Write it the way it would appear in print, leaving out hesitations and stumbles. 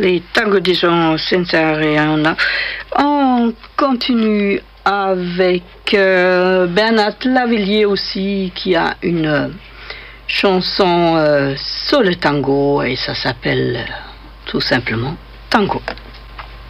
les tangos disons sincères et on continue avec Bernard Lavilliers aussi qui a une chanson sur le tango et ça s'appelle tout simplement Tango.